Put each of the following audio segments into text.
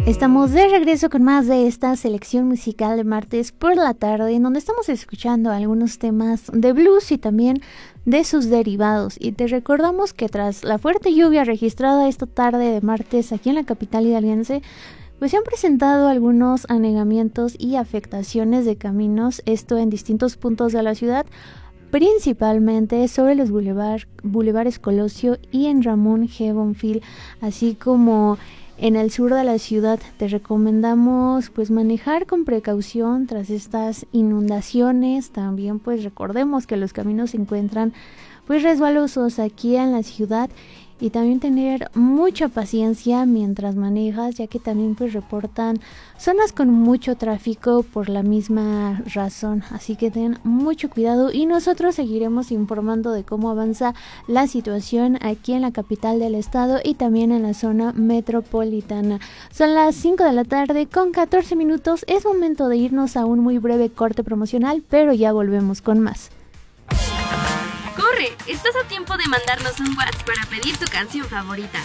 Estamos de regreso con más de esta selección musical de martes por la tarde, en donde estamos escuchando algunos temas de blues y también de sus derivados. Y te recordamos que tras la fuerte lluvia registrada esta tarde de martes aquí en la capital hidalguense, pues se han presentado algunos anegamientos y afectaciones de caminos, esto en distintos puntos de la ciudad, principalmente sobre los bulevares Colosio y en Ramón G. Bonfil, así como en el sur de la ciudad. Te recomendamos pues manejar con precaución tras estas inundaciones. También pues recordemos que los caminos se encuentran pues resbalosos aquí en la ciudad, y también tener mucha paciencia mientras manejas, ya que también pues reportan zonas con mucho tráfico por la misma razón, así que ten mucho cuidado y nosotros seguiremos informando de cómo avanza la situación aquí en la capital del estado y también en la zona metropolitana. Son las 5 de la tarde con 14 minutos, es momento de irnos a un muy breve corte promocional, pero ya volvemos con más. ¡Corre! Estás a tiempo de mandarnos un WhatsApp para pedir tu canción favorita.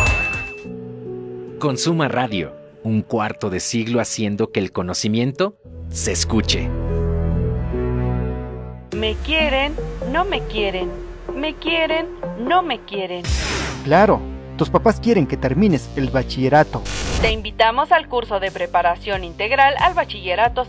Consuma Radio, un cuarto de siglo haciendo que el conocimiento se escuche. Me quieren, no me quieren. Me quieren, no me quieren. Claro, tus papás quieren que termines el bachillerato. Te invitamos al curso de preparación integral al bachillerato